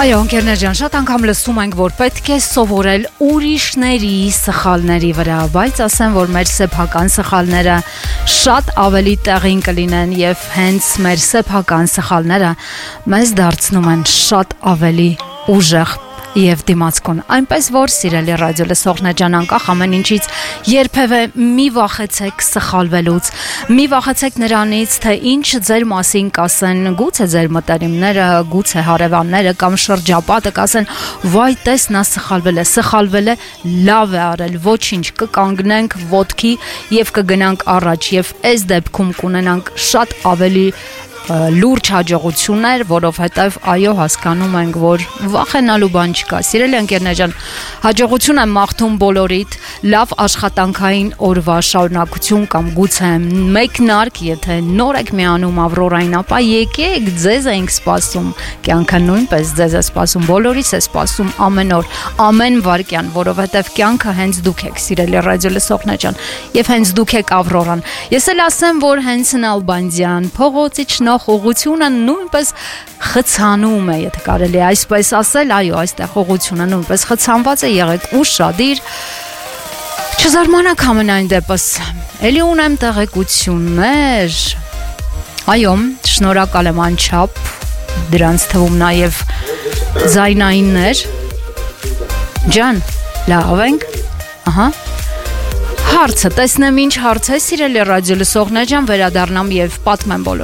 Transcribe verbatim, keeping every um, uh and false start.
Այո, ընկերներ ջան, շատ անգամ լսում ենք, որ պետք է սովորել ուրիշների սխալների վրա, բայց ասեմ, որ մեր սեփական սխալները շատ ավելի տեղին կլինեն եւ հենց մեր սեփական սխալները մեզ դարձնում են շատ ավելի ուժեղ եւ դիմացկուն, այնպես որ սիրելի ռադիո լսողներ ջան, անկախ ամեն ինչից երբևէ մի վախեցեք սխալվելուց, մի վախեցեք նրանից, թե ինչ ձեր մասին կասեն, գուցե ձեր մտերիմները, գուցե հարևանները կամ շրջապատը կասեն, վայ, տես նա սխալվել է, սխալվել է, լավ է արել, ոչինչ, կկանգնենք ոտքի եւ կգնանք առաջ եւ այս դեպքում կունենանք շատ ավելի լուրջ հաջողություններ, որովհետև այո, հասկանում ենք, որ վախենալու բան չկա։ Սիրելի ընկերներ ջան, հաջողություն եմ մաղթում բոլորիդ, լավ աշխատանքային օրվա շարունակություն կամ գուցե մեկնարկ, եթե նոր եք միանում Ավրորային, ապա եկեք, ձեզ ենք սպասում, կյանքը նույնպես ձեզ է սպասում, բոլորիս է սպասում ամեն օր, ամեն վայրկյան, որովհետև կյանքը հենց դուք եք, սիրելի ռադիո լսողներ ջան, եւ հենց դուք եք Ավրորան։ Ես էլ ասեմ, որ հենց Նալբանդյան փողոցի ուղղությունը նույնպես խցանում է, եթե կարելի է այսպես ասել, այո, այստեղ ուղղությունը նույնպես խցանված է, եղեք ուշադիր, չզարմանաք ամենայն դեպս, էլի ունեմ տեղեկություններ, այո, շնորհակալ եմ անչափ, դրանց թվում նաև ձայնայիններ, ջան, լավ ենք, ահա, հարցը, տեսնեմ ինչ հարց է, սիրելի ռադիո լսողներ ջան, վերադառնամ եւ պատմեմ բոլոր